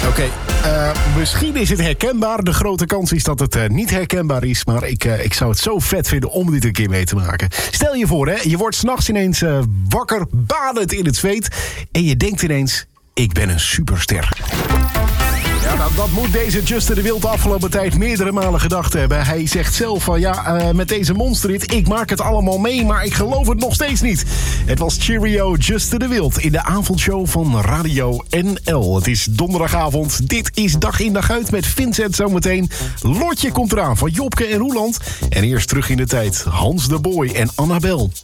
Oké, misschien is het herkenbaar. De grote kans is dat het niet herkenbaar is. Maar ik zou het zo vet vinden om dit een keer mee te maken. Stel je voor, hè, je wordt 's nachts ineens wakker, badend in het zweet. En je denkt ineens, ik ben een superster. Ja, dat moet deze Justin de Wild de afgelopen tijd meerdere malen gedacht hebben. Hij zegt zelf van met deze monsterhit, ik maak het allemaal mee, maar ik geloof het nog steeds niet. Het was Cheerio Justin de Wild in de avondshow van Radio NL. Het is donderdagavond. Dit is Dag in Dag Uit met Vincent zometeen. Lotje komt eraan van Jopke en Roeland. En eerst terug in de tijd Hans de Boy en Annabel.